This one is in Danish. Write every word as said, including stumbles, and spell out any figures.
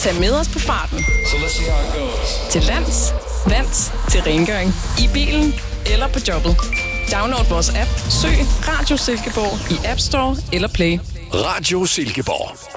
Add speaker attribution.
Speaker 1: Tag med os på farten.
Speaker 2: So let's see how it goes.
Speaker 1: Til lands, vands, til rengøring, i bilen eller på jobbet. Download vores app. Søg Radio Silkeborg i App Store eller Play.
Speaker 3: Radio Silkeborg.